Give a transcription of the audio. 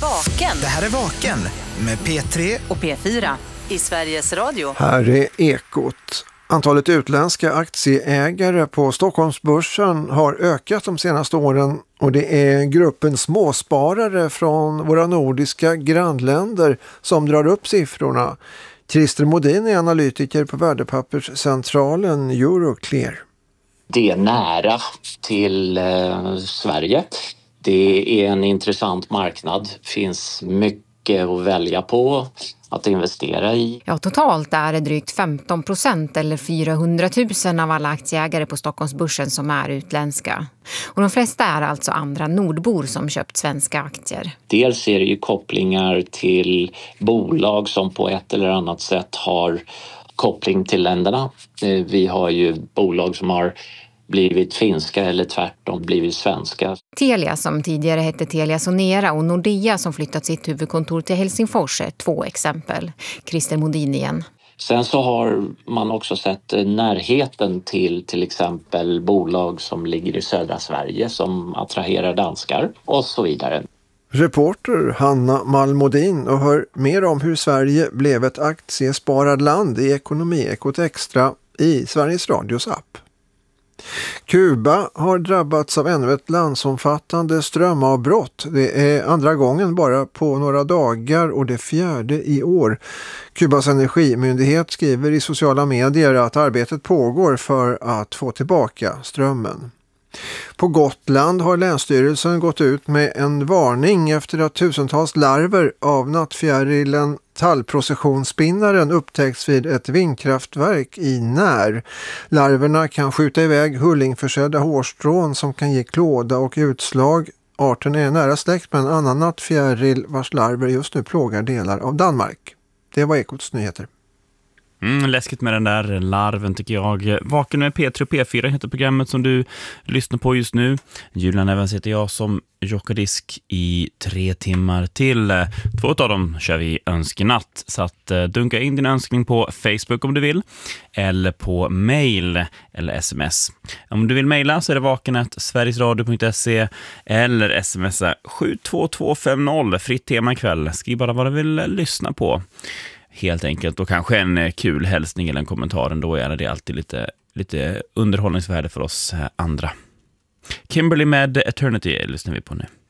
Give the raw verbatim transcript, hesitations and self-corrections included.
Vaken. Det här är Vaken med P tre och P fyra i Sveriges Radio. Här är Ekot. Antalet utländska aktieägare på Stockholmsbörsen har ökat de senaste åren och det är gruppen småsparare från våra nordiska grannländer som drar upp siffrorna. Christer Modin är analytiker på Värdepapperscentralen Euroclear. Det är nära till eh, Sverige. Det är en intressant marknad. Det finns mycket att välja på, att investera i. Ja, totalt är det drygt femton procent eller fyrahundratusen av alla aktieägare på Stockholmsbörsen som är utländska. Och de flesta är alltså andra nordbor som köpt svenska aktier. Dels är det ju kopplingar till bolag som på ett eller annat sätt har koppling till länderna. Vi har ju bolag som har blivit finska eller tvärtom blivit svenska. Telia som tidigare hette Telia Sonera och Nordea som flyttat sitt huvudkontor till Helsingfors är två exempel. Christer Modin igen. Sen så har man också sett närheten till till exempel bolag som ligger i södra Sverige som attraherar danskar och så vidare. Reporter Hanna Malmodin och hör mer om hur Sverige blev ett aktiesparad land i Ekonomiekot Extra i Sveriges Radios app. Kuba har drabbats av ännu ett landsomfattande strömavbrott. Det är andra gången bara på några dagar och det fjärde i år. Kubas energimyndighet skriver i sociala medier att arbetet pågår för att få tillbaka strömmen. På Gotland har Länsstyrelsen gått ut med en varning efter att tusentals larver av nattfjärilen tallprocessionsspinnaren upptäckts vid ett vindkraftverk i När. Larverna kan skjuta iväg hullingförsedda hårstrån som kan ge klåda och utslag. Arten är nära släkt med en annan nattfjäril vars larver just nu plågar delar av Danmark. Det var Ekots nyheter. Mm, läskigt med den där larven tycker jag. Vaken med P tre och P fyra heter programmet som du lyssnar på just nu. Julian Evans heter jag som jockadisk i tre timmar till. Två av dem kör vi önskenatt. Så att dunka in din önskning på Facebook om du vill. Eller på mail eller sms. Om du vill mejla så är det vakenet sverigesradio punkt se eller smsa sju två två fem noll. Fritt tema ikväll. Skriv bara vad du vill lyssna på. Helt enkelt, och kanske en kul hälsning eller en kommentar, då är det alltid lite, lite underhållningsvärde för oss andra. Kimberly med Eternity lyssnar vi på nu.